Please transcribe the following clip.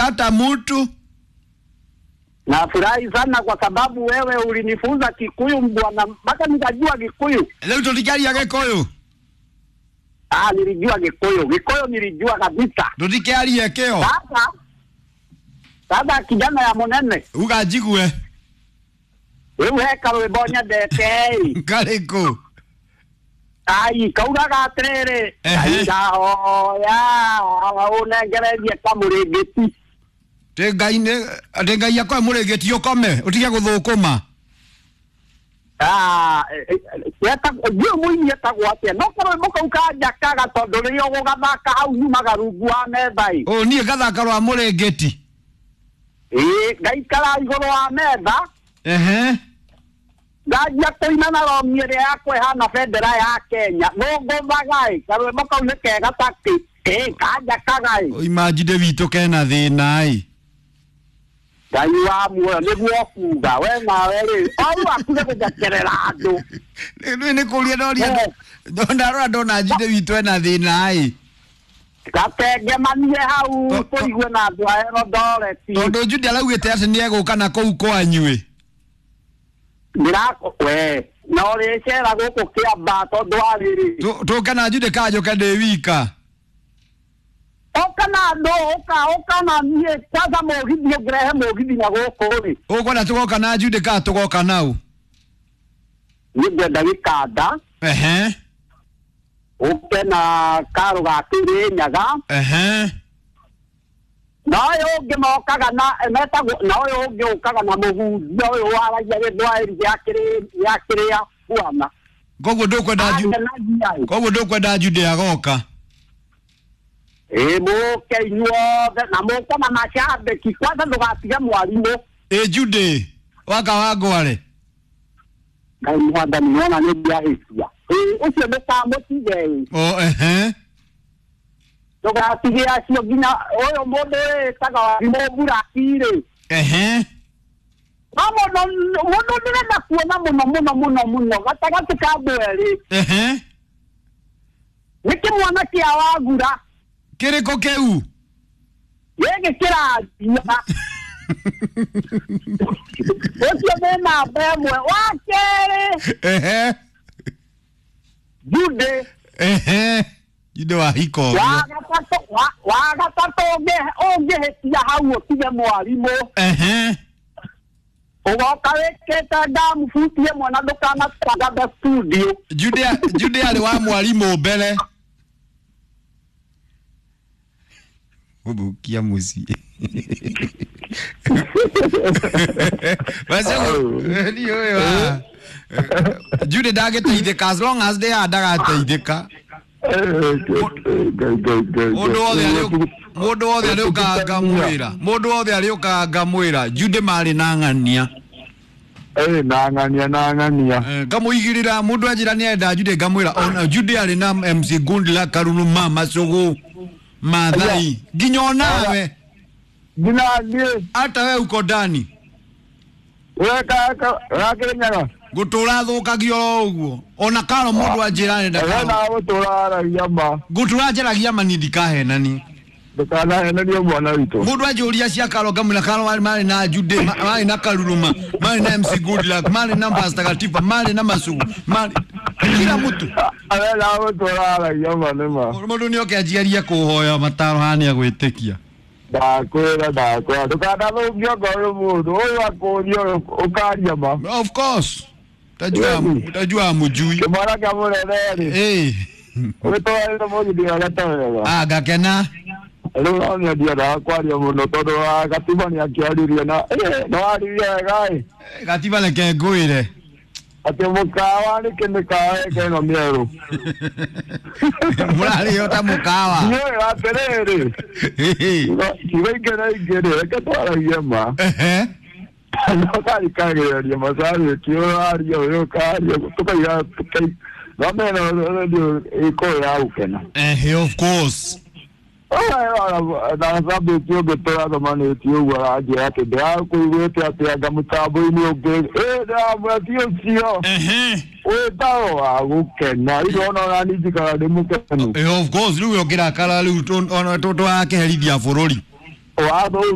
hata mtu. Nafurahi sana kwa sababu wewe ulinifunza Kikuyu bwana, mpaka nikajua Kikuyu. Leo tulikiaria Gikuyu. Nilijua Gikuyu. Gikuyu nilijua kabisa. Tulikiaria keo. Sasa kijana ya monene. Ugajigue. Wewe heka rwimbonya ndeke. Kariko. Ai, kaugaga atiriri. Ainda hoya, unengererie kamurigiti. Tengai yakwa muregeti ukome, utige guthukuma. Ndio mwini yetagwo atia. No korwo muka ukajakaga tondu rio gugathaka hau nyumaga rungu wa metha. Nie gathaka rwa muregeti. Ngaikara iguru wa metha. Ngajia kuina na romiere yakwe hana bendera ya Kenya. Nguthagai, karwimbo kau ni kega taki. Kajakagai. Imagine witũ kena thĩna Ngai wa muoyo nĩguo kuga we nawe rĩ au akuge gũthekerera andũ nĩ kũria ndona njinde witũ ena thĩna gatengemanie hau tũigue na andũ a Eldoret. Tondũ Judy araugĩte atĩ nĩ egũka na kũu kwanyu we no rĩcera gũkũ Kĩamba tondũ wa rĩrĩ tũke na Judy kanjũke ndĩ wika. Okana ndo okana nie sasa mogithi ogrehe mogithi na goko ri ukwenda tugoka na Judy ka tugoka nau ni ngwenda gikanda ukena karo ga kiri nyaga nayo ngemokaga na metagwo nayo ngeukaga na muhunjia uyu waragia githwairi yakiri ya bwana koguo ndukwenda Judy agoka muke inyuothe na muko na macambĩki kwanza ndũgatige mwarimũ Judy waka wangware Ngai mwathani nĩwona nĩ ndiahĩtia ũcio ndũkamũtige ndũgatige acio nginya ũyũ mũndũ wĩtaga warimũ Burakirĩ mũndũ ndĩrenda kuona mũno gatagatĩ ka andũ erĩ nĩ kĩmwana kĩa Wangura kiriko keu yege kirathia Ocio nĩ namba ĩmwe wa kerĩ Judy Judy wa hiko wa gatatũ ũngĩhĩtia hau ũtige mwarimũ ugoka wĩkĩte ndamubutie mwana ndũkanatwanga studio Judy arĩ wa mwarimũ mbere ubukia musi basi ni wewe Judy ndagĩteithĩka as long as they are ndagateithĩka mũndũ wothe arĩũkaga mwĩra Judy marĩ na ng'ania na ng'ania kamũigĩrĩra mũndũ anjĩra nĩ enda Judy ngamwĩra ona Judy arĩ na MC Gundila Karunuma Macũgũ Mathai nginya nawe hata wewe uko ndani Rakirinyaga gutura thukagio uguo ona karo mundu anjira nenda na guturaragia ma guturajeragia manindi kahenani ndukana henani mwana witũ mundu anjuria cia karo ngamwira karo mari na Judy mari na Karuruma mari na MC Goodluck mari na Pastor Katiba mari na Masugu mari kila mtu na guturaragia ma nima mundu nioke ajiaria kuhoya mataro hani agwitikia ndakwĩra ndũkanathũkia ngoro mũndũ ũyũ akũria ũkaria ma of course utajua mujui kĩmwana kĩa mũnene ũgĩtwarĩra mũgithi wa gatawega gakena rĩu no nĩendiendaga kwaria mũno tondũ Gatiba nĩakĩaririe na nĩwaririe wega Gatiba reke ngwĩre atĩ mũkawa nĩ kĩmĩkawa ĩno mĩerũ mũrarĩo ta mũkawa nĩũĩ atĩrĩrĩ kiugo ingĩ reke twaragie ma no karikagĩrĩria macari kĩũraria ũyũ karia tũkaiga no mena ĩkũyũ ya gũkena of course na sabĩti ũngĩ tũrathomanĩtie ũguo aranjĩra atĩ ndĩrakũiguĩte atĩ anga mũtambo-inĩ ũngĩ ndĩramweti ũcio wĩtagwo wa gũkena irona ona ninjikaga ndĩ mũkenu of course rĩu ũngĩrakara rĩu ona tũrakĩherithia bũrũri watho